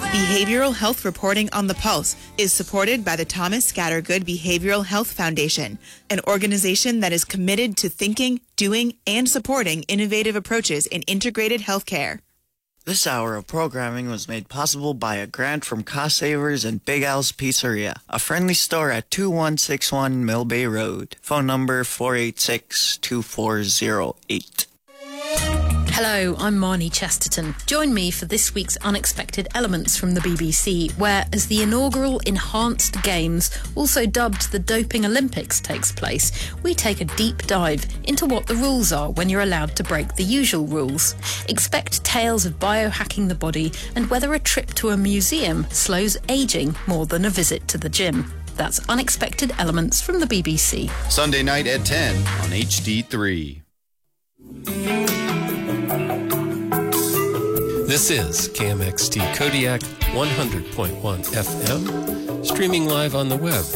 Behavioral Health Reporting on the Pulse is supported by the Thomas Scattergood Behavioral Health Foundation, an organization that is committed to thinking, doing, and supporting innovative approaches in integrated healthcare. This hour of programming was made possible by a grant from Cost Savers and Big Al's Pizzeria, a friendly store at 2161 Mill Bay Road. Phone number 486-2408. Hello, I'm Marnie Chesterton. Join me for this week's Unexpected Elements from the BBC, where, as the inaugural Enhanced Games, also dubbed the Doping Olympics, takes place, we take a deep dive into what the rules are when you're allowed to break the usual rules. Expect tales of biohacking the body and whether a trip to a museum slows ageing more than a visit to the gym. That's Unexpected Elements from the BBC. Sunday night at 10 on HD3. This is KMXT Kodiak 100.1 FM, streaming live on the web